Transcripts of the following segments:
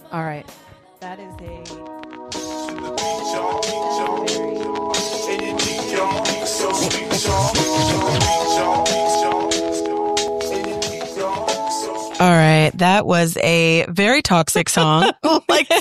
All right. That is a... All right, that was a very toxic song, like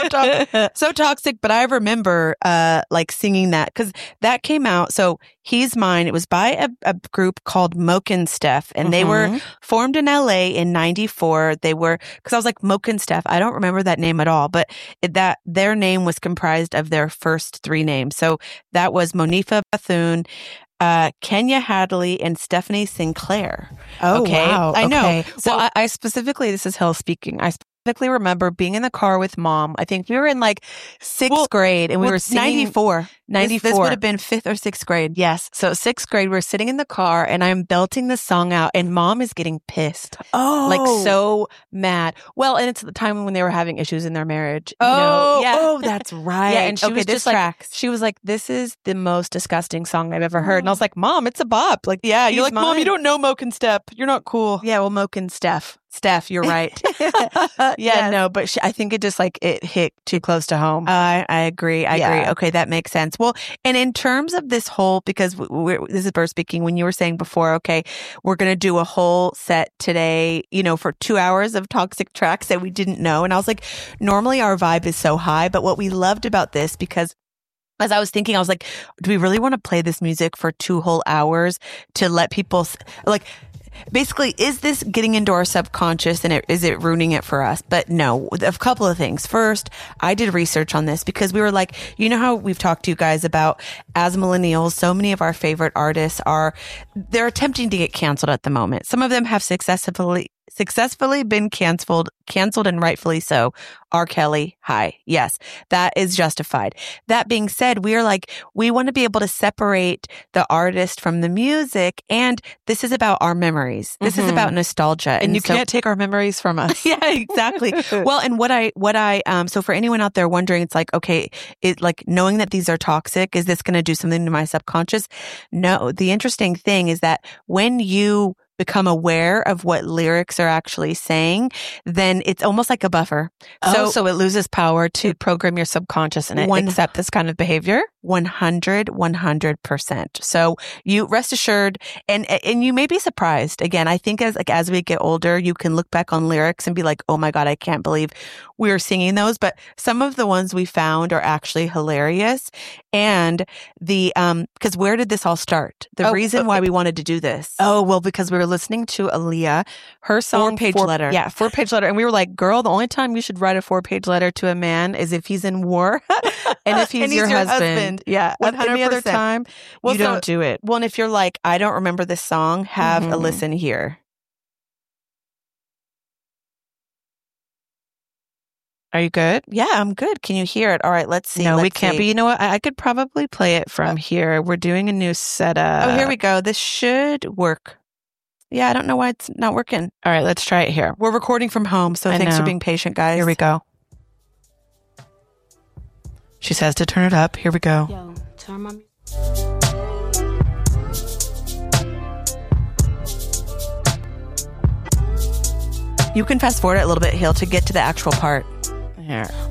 so toxic. But I remember like singing that because that came out. So He's Mine. It was by a group called Moke and Steph, and they were formed in LA in '94. They were because I was like Moke and Steph. I don't remember that name at all, but that their name was comprised of their first three names. So that was Monifa Bethune, Kenya Hadley, and Stephanie Sinclair. Oh, okay. Wow. I know. Okay. So well, I specifically, this is Hill speaking. I specifically remember being in the car with Mom. I think we were in like sixth grade and we were singing 94. This would have been fifth or sixth grade. Yes. So sixth grade, we're sitting in the car and I'm belting the song out and Mom is getting pissed. Oh. Like so mad. Well, and it's the time when they were having issues in their marriage. Oh, yeah. Oh, that's right. Yeah. And she was just tracks. like, she was like, this is the most disgusting song I've ever heard. And I was like, Mom, it's a bop. Like, yeah. You're like, mine. Mom, you don't know Moke and Steph. You're not cool. Yeah. Well, Moke and Steph. Steph, you're right. Yeah, no, but I think it just like it hit too close to home. I agree. I agree. Okay, that makes sense. Well, and in terms of this whole, because this is Bert speaking, when you were saying before, okay, we're going to do a whole set today, you know, for 2 hours of toxic tracks that we didn't know. And I was like, normally our vibe is so high, but what we loved about this, because as I was thinking, I was like, do we really want to play this music for 2 whole hours to let people like, basically, is this getting into our subconscious and is it ruining it for us? But no, a couple of things. First, I did research on this because we were like, you know how we've talked to you guys about as millennials, so many of our favorite artists they're attempting to get canceled at the moment. Some of them have successfully been canceled and rightfully so. R. Kelly, hi. Yes, that is justified. That being said, we are like, we want to be able to separate the artist from the music. And this is about our memories. This is about nostalgia. And you can't take our memories from us. Yeah, exactly. Well, and so for anyone out there wondering, it's like, okay, like knowing that these are toxic, is this going to do something to my subconscious? No. The interesting thing is that when you become aware of what lyrics are actually saying, then it's almost like a buffer. So it loses power to program your subconscious and accept this kind of behavior? 100%. So you rest assured, and you may be surprised. Again, I think as we get older, you can look back on lyrics and be like, oh my God, I can't believe we were singing those. But some of the ones we found are actually hilarious. And because where did this all start? The reason why we wanted to do this. Oh, well, because we were listening to Aaliyah, her song, 4-page letter. Yeah, 4-page letter. And we were like, girl, the only time you should write a 4-page letter to a man is if he's in war and if he's your husband. Yeah, 100%. Any other time, you don't do it. Well, and if you're like, I don't remember this song, have a listen here. Are you good? Yeah, I'm good. Can you hear it? All right, let's see. No, we can't. But you know what? I could probably play it from here. We're doing a new setup. Oh, here we go. This should work. Yeah, I don't know why it's not working. All right, let's try it here. We're recording from home, so thanks for being patient, guys. Here we go. She says to turn it up. Here we go. Yo, turn my... You can fast forward it a little bit, Hill, to get to the actual part. Here.